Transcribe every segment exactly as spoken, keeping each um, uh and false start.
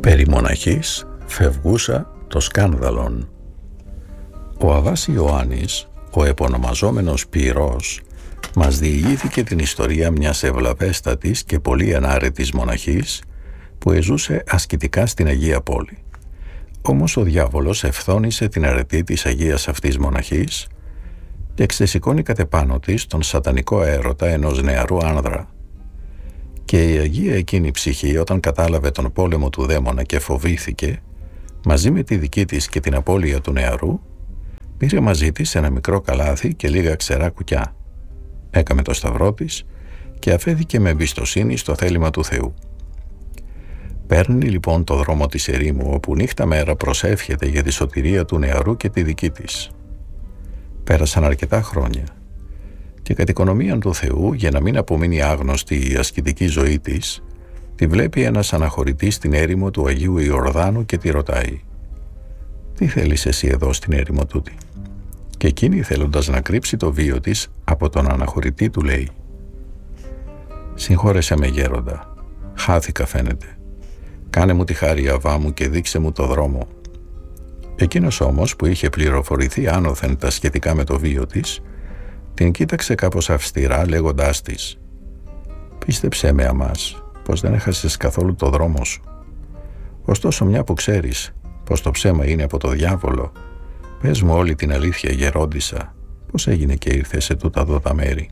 Περί μοναχής φευγούσα το σκάνδαλον. Ο Αββάς Ιωάννης, ο επωνομαζόμενος Πυρός, μας διηγήθηκε την ιστορία μιας ευλαβέστατης και πολύ ανάρετης μοναχής που εζούσε ασκητικά στην Αγία Πόλη. Όμως ο διάβολος ευθώνησε την αρετή της Αγίας αυτής μοναχής και ξεσηκώνει κατ' επάνω της τον σατανικό έρωτα ενός νεαρού άνδρα. Και η Αγία εκείνη ψυχή, όταν κατάλαβε τον πόλεμο του δαίμονα και φοβήθηκε, μαζί με τη δική της και την απώλεια του νεαρού, πήρε μαζί της ένα μικρό καλάθι και λίγα ξερά κουκιά. Έκαμε το σταυρό της και αφέθηκε με εμπιστοσύνη στο θέλημα του Θεού. Παίρνει λοιπόν το δρόμο της ερήμου, όπου νύχτα μέρα προσεύχεται για τη σωτηρία του νεαρού και τη δική της. Πέρασαν αρκετά χρόνια και κατ' οικονομίαν του Θεού, για να μην απομείνει άγνωστη η ασκητική ζωή της, τη βλέπει ένας αναχωρητής στην έρημο του Αγίου Ιορδάνου και τη ρωτάει: «Τι θέλεις εσύ εδώ στην έρημο τούτη?» Και εκείνη, θέλοντας να κρύψει το βίο της από τον αναχωρητή, του λέει: «Συγχώρεσέ με, γέροντα, χάθηκα φαίνεται. Κάνε μου τη χάρη, Αββά μου, και δείξε μου το δρόμο». Εκείνος όμως, που είχε πληροφορηθεί άνωθεν τα σχετικά με το βίο της, την κοίταξε κάπως αυστηρά, λέγοντάς της: «Πίστεψέ με, αμάς, πως δεν έχασες καθόλου το δρόμο σου. Ωστόσο, μια που ξέρεις πως το ψέμα είναι από το διάβολο, πες μου όλη την αλήθεια, γερόντισσα, πώς έγινε και ήρθε σε τούτα εδώ τα μέρη?»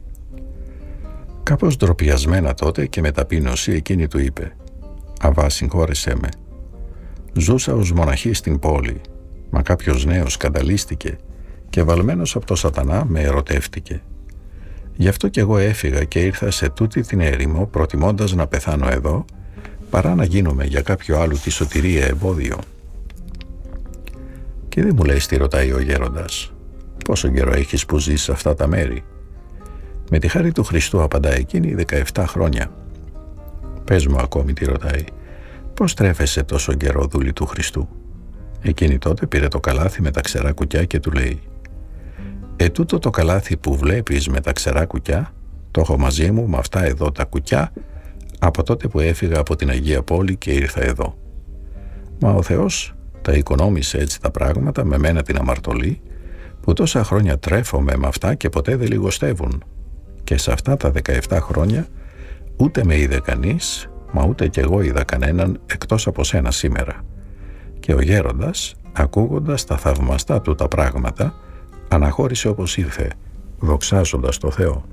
Κάπως ντροπιασμένα τότε και με ταπείνωση, εκείνη του είπε: «Αββά, συγχώρεσέ με. Ζούσα ως μοναχή στην πόλη, μα κάποιος νέος σκανδαλίστηκε και βαλμένος από το σατανά με ερωτεύτηκε. Γι' αυτό κι εγώ έφυγα και ήρθα σε τούτη την έρημο, προτιμώντας να πεθάνω εδώ παρά να γίνομαι για κάποιο άλλο τη σωτηρία εμπόδιο». «Και δεν μου λες τι?» ρωτάει ο γέροντας. «Πόσο καιρό έχεις που ζεις σε αυτά τα μέρη?» «Με τη χάρη του Χριστού», απαντά εκείνη, «δεκαεπτά χρόνια». «Πες μου ακόμη», τη ρωτάει, «πώς τρέφεσαι τόσο καιρό, δούλη του Χριστού?» Εκείνη τότε πήρε το καλάθι με τα ξερά κουκιά και του λέει: «Ετούτο το καλάθι που βλέπεις με τα ξερά κουκιά, το έχω μαζί μου με αυτά εδώ τα κουκιά από τότε που έφυγα από την Αγία Πόλη και ήρθα εδώ. Μα ο Θεός τα οικονόμησε έτσι τα πράγματα με μένα την αμαρτωλή, που τόσα χρόνια τρέφομαι με αυτά και ποτέ δεν λιγοστεύουν. Και σε αυτά τα δεκαεπτά χρόνια ούτε με είδε κανείς, μα ούτε κι εγώ είδα κανέναν εκτός από σένα σήμερα». Και ο γέροντας, ακούγοντας τα θαυμαστά του τα πράγματα, αναχώρησε όπως ήρθε, δοξάζοντας το Θεό.